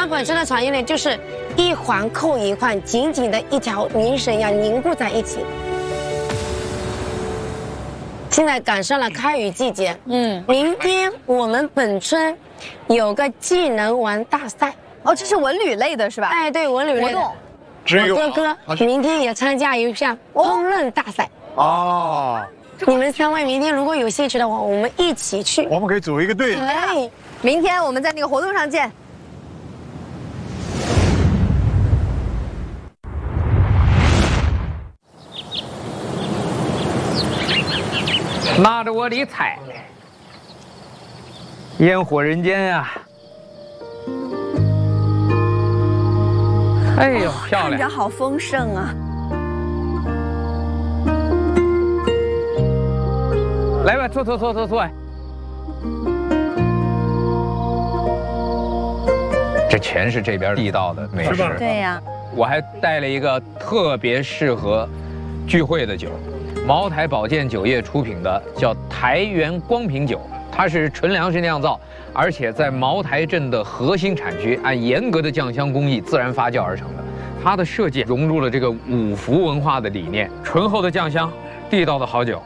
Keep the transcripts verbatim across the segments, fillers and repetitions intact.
它本身的产业链就是一环扣一环，紧紧的一条凝绳一样凝固在一起。现在赶上了开渔季节，嗯，明天我们本村有个技能玩大赛。 哦，这是文旅类的是吧？ 哎，对，文旅类的。我哥哥明天也参加一项烹饪大赛。 哦。 你们三位明天如果有兴趣的话，我们一起去。 我们可以组一个队。 哎， 明天我们在那个活动上见。 拿着我的菜，烟火人间呀！哎呦，漂亮！ 看着好丰盛啊！ 来吧，坐坐坐坐坐。这全是这边地道的美食。 对呀。 我还带了一个特别适合聚会的酒。茅台保健酒业出品的叫台源光瓶酒，它是纯粮食酿造，而且在茅台镇的核心产区按严格的酱香工艺自然发酵而成的。它的设计融入了这个五福文化的理念，醇厚的酱香，地道的好酒，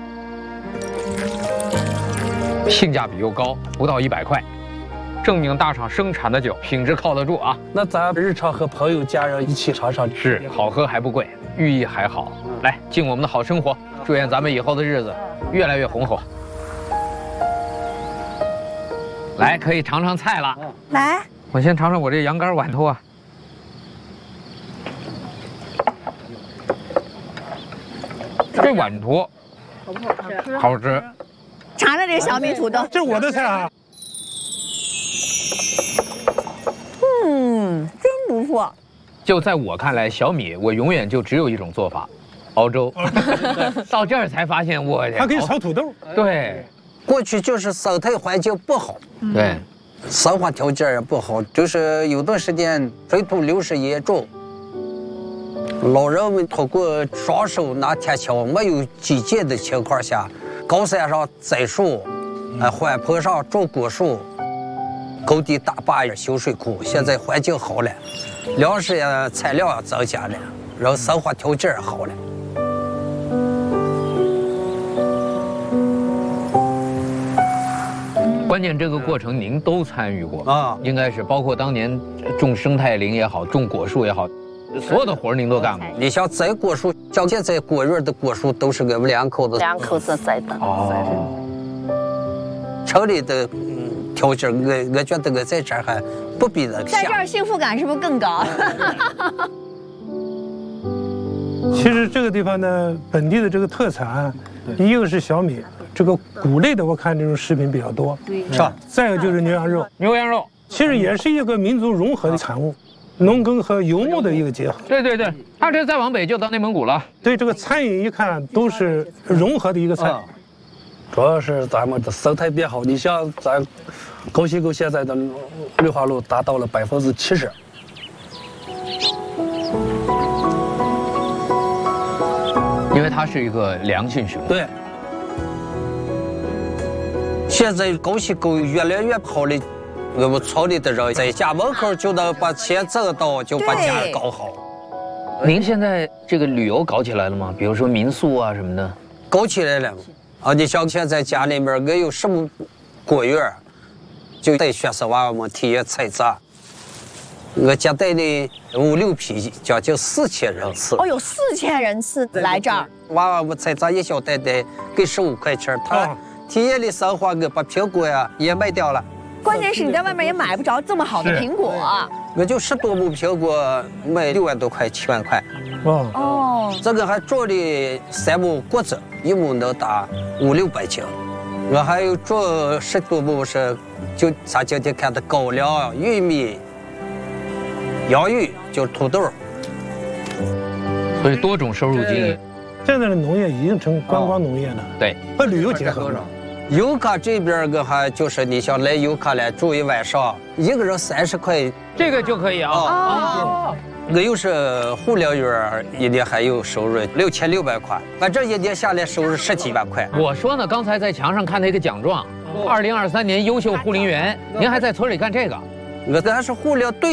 性价比又高，不到一百块，正经大厂生产的酒，品质靠得住啊。 那咱日常和朋友家人一起尝尝， 是好喝还不贵，寓意还好。来，敬我们的好生活，祝愿咱们以后的日子越来越红火。来，可以尝尝菜了。 来， 我先尝尝我这羊肝碗头啊。这碗头好不好吃？好吃。 尝尝这小米土豆， 这是我的菜啊。 嗯，真不错。 就在我看来，小米我永远就只有一种做法。熬粥，到这儿才发现我它可以炒土豆。 对， 过去就是生态环境不好， 对， 生活条件也不好，就是有段时间水土流失严重，老人们通过双手拿铁锹，没有基建的情况下，高山上栽树，呃，缓坡上种果树，沟底打坝修水库，现在环境好了，粮食呀产量也增加了，然后生活条件也好了。 关键这个过程您都参与过啊，应该是包括当年种生态林也好，种果树也好，所有的活儿您都干过。 你像栽果树，像现在果园的果树都是我们两口子两口子栽的。 哦。城里的嗯条件，我我觉得我在这儿还不比那个在这儿幸福感是不是更高？ 其实这个地方呢，本地的这个特产，一个是小米。这个谷类的，我看这种食品比较多，是吧？再有就是牛羊肉， 牛羊肉其实也是一个民族融合的产物，农耕和游牧的一个结合。 对对对，它这再往北就到内蒙古了。 对，这个餐饮一看都是融合的一个菜。 主要是咱们的生态变好，你像咱高新沟现在的绿化率达到了百分之七十。 因为它是一个良性循环。 对。 现在高新沟越来越好了，我们村里的人在家门口就能把钱挣到，就把家搞好。 您现在这个旅游搞起来了吗？比如说民宿啊什么的， 搞起来了。啊，你像现在家里面我有什么果园，就带学生娃娃们体验采摘。我接待的五六批，将近四千人次。 哦，有四千人次来这儿。 娃娃们采摘一小袋袋，给十五块钱，他。哦体验的生活，我把苹果呀也卖掉了。 关键是你在外面也买不着这么好的苹果。 我就十多亩苹果卖六万多块、七万块。哦哦，这个还种了三亩果子，一亩能打五六百斤。我还有种十多亩是，就咱今天看的高粱、玉米、洋芋，就是土豆。 所以多种收入经营。 现在的农业已经成观光农业了， 对， 和旅游结合了。 游客这边我还就是你想来游客来住一晚上，一个人三十块， 这个就可以啊。哦， 我又是护疗员，一年还有收入六千六百块，反正一年下来收入十几万块。 我说呢，刚才在墙上看到一个奖状，二零二三年优秀护林员，您还在村里干这个？ 我咱是护疗队。